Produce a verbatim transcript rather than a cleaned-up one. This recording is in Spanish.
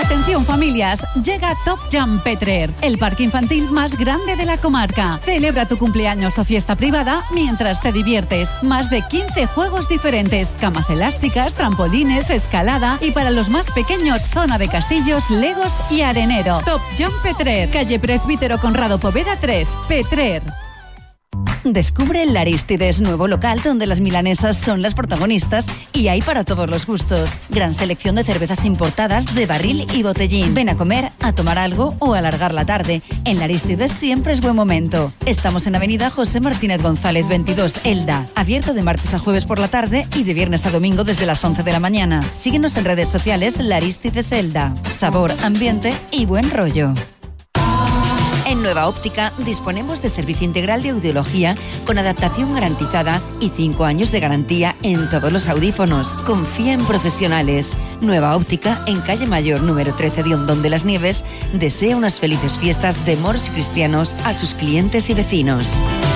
Atención familias, llega Top Jump Petrer, el parque infantil más grande de la comarca. Celebra tu cumpleaños o fiesta privada mientras te diviertes. Más de quince juegos diferentes, camas elásticas, trampolines, escalada y para los más pequeños zona de castillos, legos y arenero. Top Jump Petrer, calle Presbítero Conrado Poveda tres, Petrer. Descubre el Arístides, nuevo local donde las milanesas son las protagonistas y hay para todos los gustos. Gran selección de cervezas importadas de barril y botellín. Ven a comer, a tomar algo o a alargar la tarde. En el Arístides siempre es buen momento. Estamos en avenida José Martínez González veintidós, Elda. Abierto de martes a jueves por la tarde y de viernes a domingo desde las once de la mañana. Síguenos en redes sociales La Arístides Elda. Sabor, ambiente y buen rollo. En Nueva Óptica disponemos de servicio integral de audiología con adaptación garantizada y cinco años de garantía en todos los audífonos. Confía en profesionales. Nueva Óptica, en calle Mayor número trece de Hondón de las Nieves, desea unas felices fiestas de moros y cristianos a sus clientes y vecinos.